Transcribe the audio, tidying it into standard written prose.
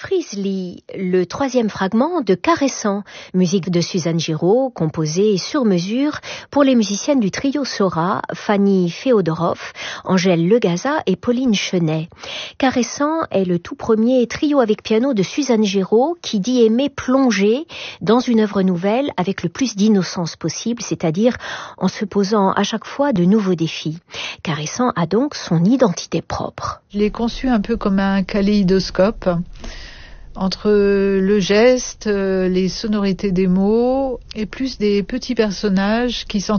Frizzly, le troisième fragment de Caressant, musique de Suzanne Giraud, composée sur mesure pour les musiciennes du trio Sora, Fanny Féodorov, Angèle Legaza et Pauline Chenet. Caressant est le tout premier trio avec piano de Suzanne Giraud qui dit aimer plonger dans une œuvre nouvelle avec le plus d'innocence possible, c'est-à-dire en se posant à chaque fois de nouveaux défis. Caressant a donc son identité propre. Je l'ai conçu un peu comme un kaléidoscope entre le geste, les sonorités des mots et plus des petits personnages qui s'entremêlent